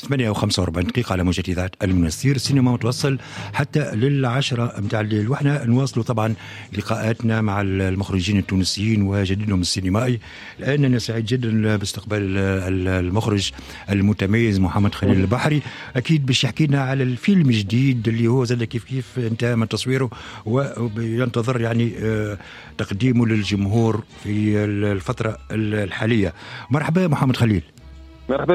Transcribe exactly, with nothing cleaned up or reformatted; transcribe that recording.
ثمانية وخمسة وأربعين دقيقة على موجة إذاعة المنستير سينما متوصل حتى للعشرة متاع الليل، وإحنا نواصلوا طبعا لقاءاتنا مع المخرجين التونسيين وجديدهم السينمائي. الآن أنا سعيد جدا باستقبال المخرج المتميز محمد خليل البحري، أكيد باش يحكي لنا على الفيلم الجديد اللي هو زاد كيف كيف انتهى من تصويره وينتظر يعني تقديمه للجمهور في الفترة الحالية. مرحبا محمد خليل. مرحبا